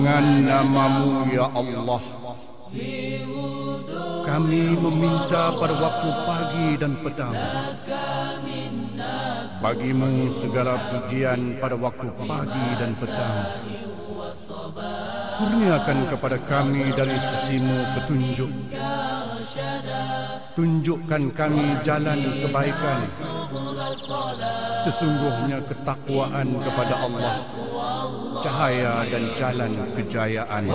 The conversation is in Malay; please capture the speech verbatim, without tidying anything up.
Dengan namamu ya Allah, kami meminta pada waktu pagi dan petang. Bagimu segala pujian pada waktu pagi dan petang. Kurniakan kepada kami dari sisimu petunjuk. Tunjukkan kami jalan kebaikan. Sesungguhnya ketakwaan kepada Allah cahaya dan jalan kejayaan.